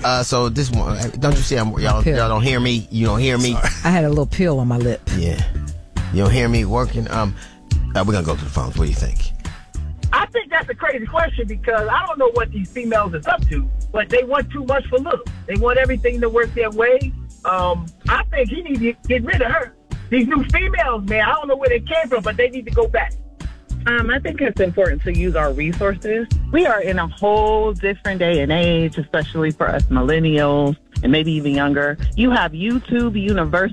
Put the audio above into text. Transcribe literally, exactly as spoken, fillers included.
Uh, so this one, don't you see? I'm, y'all, y'all don't hear me. You don't hear me. Sorry. I had a little pill on my lip. Yeah, you don't hear me working. Um, uh, we're gonna go to the phones. What do you think? I think that's a crazy question because I don't know what these females is up to, but they want too much for little. They want everything to work their way. Um, I think he needs to get rid of her. These new females, man, I don't know where they came from, but they need to go back. Um, I think it's important to use our resources. We are in a whole different day and age, especially for us millennials and maybe even younger. You have YouTube University.